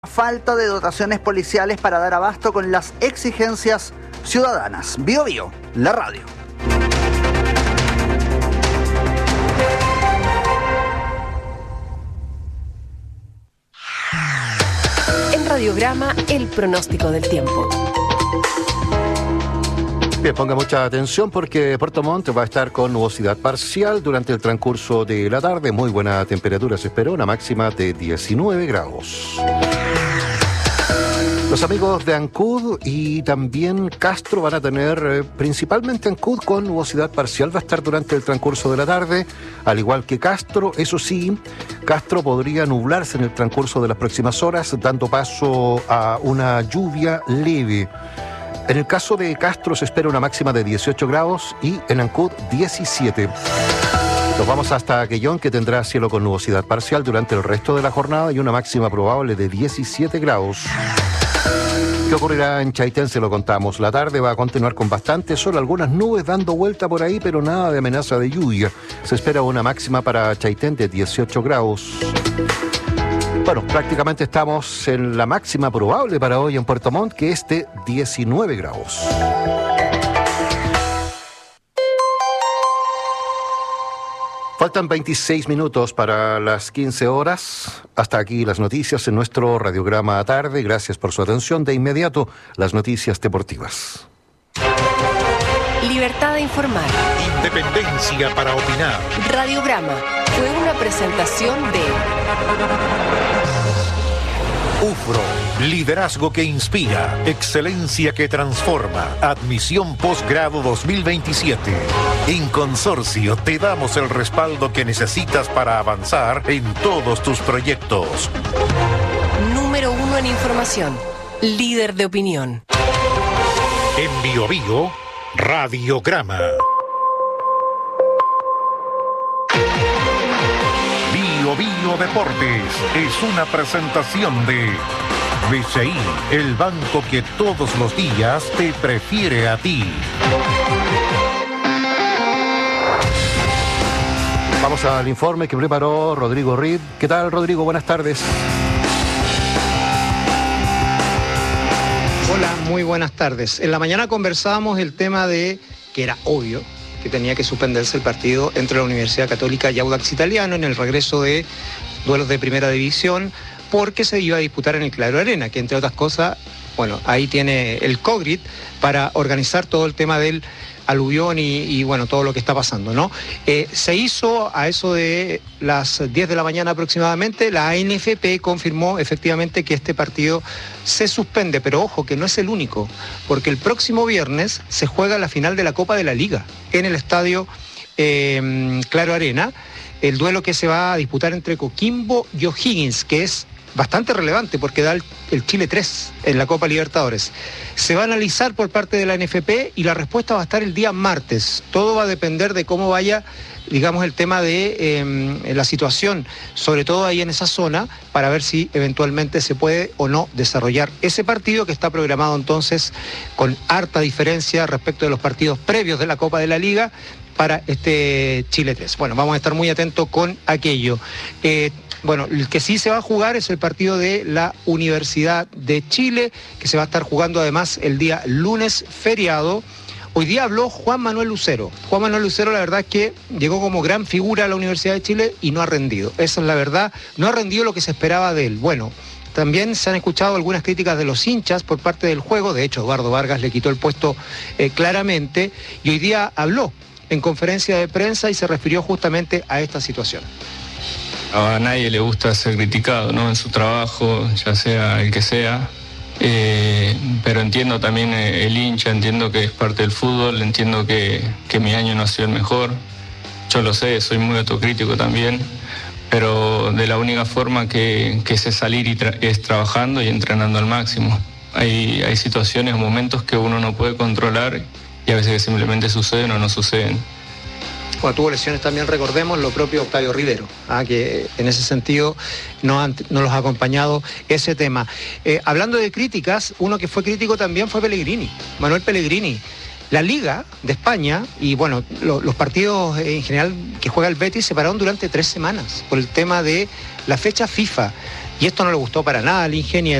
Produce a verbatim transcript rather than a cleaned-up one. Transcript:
Falta de dotaciones policiales para dar abasto con las exigencias ciudadanas. Bio Bio, la radio. En Radiograma, el pronóstico del tiempo. Bien, ponga mucha atención porque Puerto Montt va a estar con nubosidad parcial durante el transcurso de la tarde. Muy buena temperatura se espera, una máxima de diecinueve grados. Los amigos de Ancud y también Castro van a tener, eh, principalmente Ancud con nubosidad parcial, va a estar durante el transcurso de la tarde, al igual que Castro. Eso sí, Castro podría nublarse en el transcurso de las próximas horas, dando paso a una lluvia leve. En el caso de Castro se espera una máxima de dieciocho grados y en Ancud diecisiete. Nos vamos hasta Aquellón, que tendrá cielo con nubosidad parcial durante el resto de la jornada y una máxima probable de diecisiete grados. ¿Qué ocurrirá en Chaitén? Se lo contamos. La tarde va a continuar con bastante sol, algunas nubes dando vuelta por ahí, pero nada de amenaza de lluvia. Se espera una máxima para Chaitén de dieciocho grados. Bueno, prácticamente estamos en la máxima probable para hoy en Puerto Montt, que es de diecinueve grados. Faltan veintiséis minutos para las quince horas. Hasta aquí las noticias en nuestro radiograma a tarde. Gracias por su atención. De inmediato, las noticias deportivas. Libertad de informar. Independencia para opinar. Radiograma fue una presentación de UFRO, liderazgo que inspira, excelencia que transforma, admisión posgrado dos mil veintisiete. En Consorcio te damos el respaldo que necesitas para avanzar en todos tus proyectos. Número uno en información, líder de opinión. En Bio Bio, Radiograma. Bio Bio Deportes es una presentación de B C I, el banco que todos los días te prefiere a ti. Vamos al informe que preparó Rodrigo Reed. ¿Qué tal, Rodrigo? Buenas tardes. Hola, muy buenas tardes. En la mañana conversábamos el tema de que era obvio que tenía que suspenderse el partido entre la Universidad Católica y Audax Italiano en el regreso de duelos de primera división, porque se iba a disputar en el Claro Arena, que entre otras cosas, bueno, ahí tiene el COGRIT para organizar todo el tema del aluvión y, y bueno, todo lo que está pasando, ¿no? Eh, se hizo a eso de las diez de la mañana aproximadamente, la A N F P confirmó efectivamente que este partido se suspende, pero ojo que no es el único, porque el próximo viernes se juega la final de la Copa de la Liga en el estadio eh, Claro Arena, el duelo que se va a disputar entre Coquimbo y O'Higgins, que es bastante relevante porque da el, el Chile tres en la Copa Libertadores. Se va a analizar por parte de la A N F P y la respuesta va a estar el día martes. Todo va a depender de cómo vaya, digamos, el tema de eh, la situación, sobre todo ahí en esa zona, para ver si eventualmente se puede o no desarrollar ese partido que está programado entonces con harta diferencia respecto de los partidos previos de la Copa de la Liga para este Chile tres. Bueno, vamos a estar muy atentos con aquello. Eh, Bueno, el que sí se va a jugar es el partido de la Universidad de Chile, que se va a estar jugando además el día lunes feriado. Hoy día habló Juan Manuel Lucero. Juan Manuel Lucero, la verdad es que llegó como gran figura a la Universidad de Chile y no ha rendido. Esa es la verdad, no ha rendido lo que se esperaba de él. Bueno, también se han escuchado algunas críticas de los hinchas por parte del juego. De hecho, Eduardo Vargas le quitó el puesto eh, claramente y hoy día habló en conferencia de prensa y se refirió justamente a esta situación. A nadie le gusta ser criticado, ¿no? En su trabajo, ya sea el que sea, eh, pero entiendo también el hincha, entiendo que es parte del fútbol, entiendo que, que mi año no ha sido el mejor, yo lo sé, soy muy autocrítico también, pero de la única forma que, que sé salir y tra- es trabajando y entrenando al máximo. Hay, hay situaciones o momentos que uno no puede controlar y a veces que simplemente suceden o no suceden. Bueno, tuvo lesiones también, recordemos, lo propio Octavio Rivero, ¿ah? Que en ese sentido no, han, no los ha acompañado ese tema. Eh, hablando de críticas, uno que fue crítico también fue Pellegrini, Manuel Pellegrini. La Liga de España y bueno, lo, los partidos en general que juega el Betis se pararon durante tres semanas por el tema de la fecha FIFA. Y esto no le gustó para nada al Ingenio.